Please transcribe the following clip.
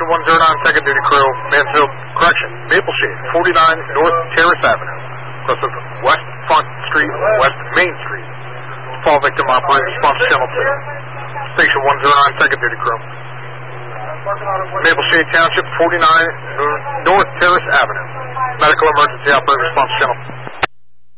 109 second duty crew, Mansfield, correction, Maple Shade, 49 North Terrace Avenue, across of West Front Street, West Main Street. Fall victim operating response channel 2. Station 109 second duty crew. Maple Shade Township, 49 North Terrace Avenue. Medical emergency operating response channel.